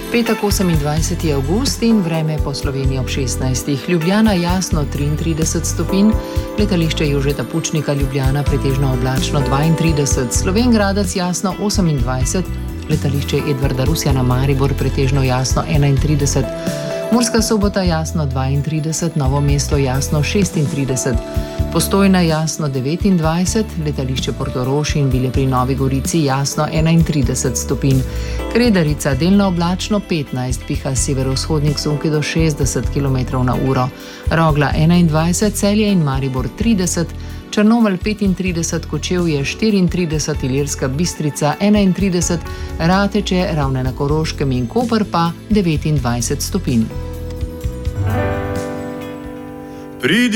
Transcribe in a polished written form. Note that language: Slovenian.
Petek 28. avgust in vreme po Sloveniji ob 16. Ljubljana jasno 33 stopinj, letališče Jožeta Pučnika Ljubljana pretežno oblačno 32, Slovenj Gradec jasno 28, letališče Edvarda Rusjana Maribor pretežno jasno 31, Murska Sobota jasno 32, Novo mesto jasno 36, Postojna jasno 29, letališče Portorož in Vile pri Novi Gorici jasno 31 stopinj, Kredarica delno oblačno 15, piha severovzhodnik sunki do 60 km/h, Rogla 21, Celje in Maribor 30, Črnomelj 35, Kočevje 34, Ilirska Bistrica 31, Rateče, Ravne na Koroškem in Koper pa 29 stopinj.